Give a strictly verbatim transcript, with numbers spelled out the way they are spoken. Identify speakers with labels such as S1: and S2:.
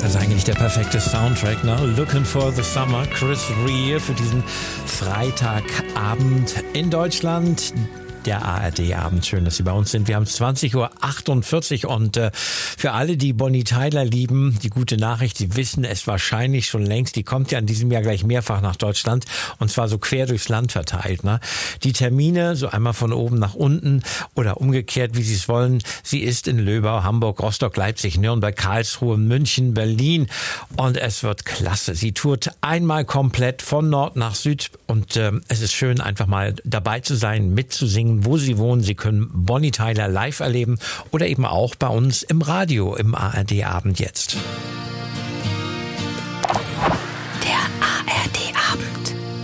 S1: Das ist eigentlich der perfekte Soundtrack, ne? Looking for the Summer, Chris Rea für diesen Freitagabend in Deutschland. Der A R D-Abend. Schön, dass Sie bei uns sind. Wir haben zwanzig Uhr achtundvierzig und äh, für alle, die Bonnie Tyler lieben, die gute Nachricht, Sie wissen es wahrscheinlich schon längst, die kommt ja in diesem Jahr gleich mehrfach nach Deutschland und zwar so quer durchs Land verteilt. Ne? Die Termine, so einmal von oben nach unten oder umgekehrt, wie Sie es wollen. Sie ist in Löbau, Hamburg, Rostock, Leipzig, Nürnberg, Karlsruhe, München, Berlin und es wird klasse. Sie tourt einmal komplett von Nord nach Süd und äh, es ist schön, einfach mal dabei zu sein, mitzusingen, wo Sie wohnen. Sie können Bonnie Tyler live erleben oder eben auch bei uns im Radio im A R D-Abend jetzt.